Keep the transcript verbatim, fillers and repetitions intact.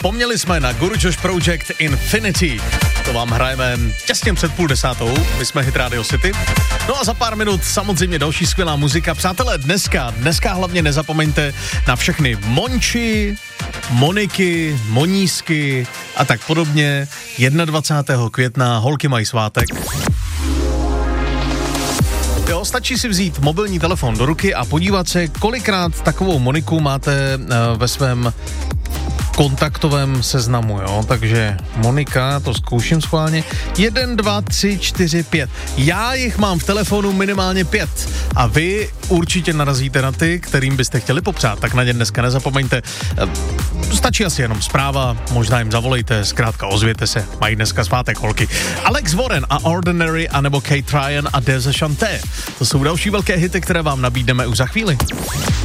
Vzpomněli jsme na Guru Josh Project Infinity. To vám hrajeme těsně před půl desátou, my jsme Hit Radio City. No a za pár minut samozřejmě další skvělá muzika. Přátelé, dneska, dneska hlavně nezapomeňte na všechny Monči, Moniky, Monísky a tak podobně. dvacátého prvního května holky mají svátek. Jo, stačí si vzít mobilní telefon do ruky a podívat se, kolikrát takovou Moniku máte uh, ve svém kontaktovém seznamu, jo, takže Monika, to zkouším schválně, jeden, dva, tři, čtyři, pět. Já jich mám v telefonu minimálně pět a vy určitě narazíte na ty, kterým byste chtěli popřát, tak na ně dneska nezapomeňte. Stačí asi jenom zpráva, možná jim zavolejte, zkrátka ozvěte se, mají dneska svátek holky. Alex Warren a Ordinary, anebo Kate Ryan a Deza Chanté. To jsou další velké hity, které vám nabídneme už za chvíli.